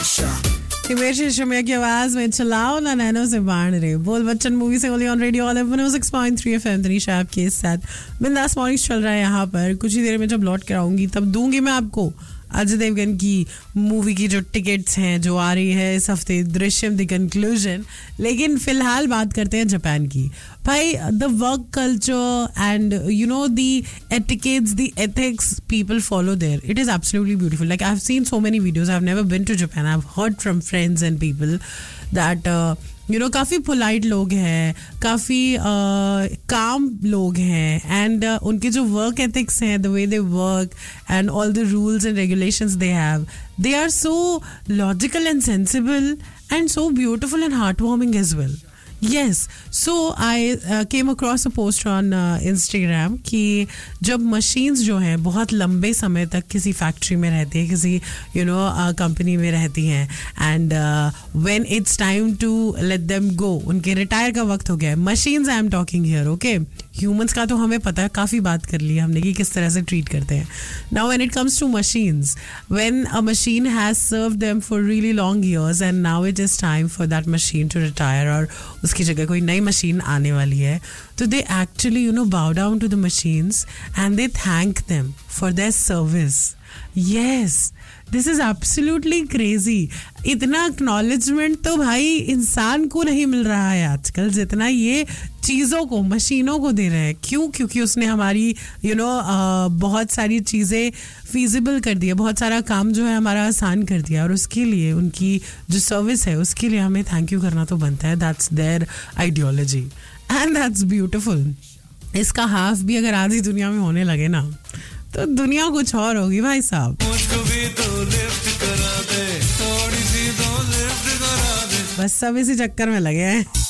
हिमेश रेशमिया की आवाज में चलाओ ना नैनो से बांध रहे बोल बच्चन मूवी से only on radio 106.3 FM Tanisha आपके साथ बिंदास मॉर्निंग चल रहा है यहाँ पर. कुछ ही देर में जब लौट कर आऊंगी तब दूंगी मैं आपको अजय देवगन की मूवी की जो टिकट्स हैं जो आ रही है इस हफ्ते दृश्यम द कंक्लूजन. लेकिन फिलहाल बात करते हैं जापान की. भाई the work culture and you know the etiquettes the ethics people follow there, it is absolutely beautiful. Like I've seen so many videos. I've never been to Japan. I've heard from friends and people that you know काफ़ी polite लोग हैं, काफ़ी calm लोग हैं and उनके जो work ethics हैं, the way they work and all the rules and regulations they have, they are so logical and sensible and so beautiful and heartwarming as well. Yes, so I came across a post on Instagram कि जब machines जो हैं बहुत लंबे समय तक किसी factory में रहती है, किसी कंपनी में रहती हैं and when it's time to let them go, उनके रिटायर का वक्त हो गया है. Machines I am talking here, okay? Humans का तो हमें पता है, काफ़ी बात कर ली हमने कि किस तरह से ट्रीट करते हैं. Now when it comes to machines, when a machine has served them for really long years and now it is time for that machine to retire और उसकी जगह कोई नई मशीन आने वाली है, तो they actually bow down to the machines and they thank them for their service. Yes, this is absolutely crazy. इतना acknowledgement तो भाई इंसान को नहीं मिल रहा है आजकल जितना ये चीज़ों को, मशीनों को दे रहे हैं. क्यों? क्योंकि उसने हमारी बहुत सारी चीज़ें feasible कर दिया, बहुत सारा काम जो है हमारा आसान कर दिया और उसके लिए उनकी जो सर्विस है उसके लिए हमें थैंक यू करना तो बनता है. That's their ideology and that's beautiful. इसका हाफ भी अगर आधी दुनिया में होने लगे ना तो दुनिया कुछ और होगी भाई साहब. बस सब इसी चक्कर में लगे हैं.